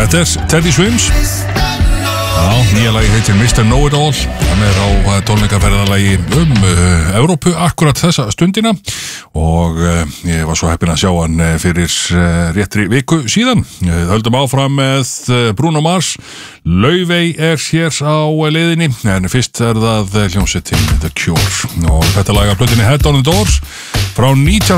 Þetta Teddy Swims. Já, nýja lagi heitir Mr. Know-It-All. Hann á tónleikaferðalagi Evrópu akkurat þessa stundina og ég var svo heppinn að sjá hann fyrir réttri viku síðan. Höldum áfram með Bruno Mars. Laufey hér á leiðinni, en fyrst það hljómsveitin The Cure og þetta lag af plötunni Head on the Doors frá 19